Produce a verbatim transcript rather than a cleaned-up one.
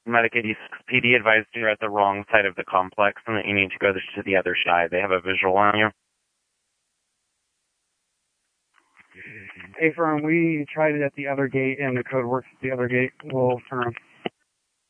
Medicaid P D advised you're at the wrong side of the complex and that you need to go to the other side. They have a visual on you. Hey, firm, we tried it at the other gate, and the code works at the other gate. We'll turn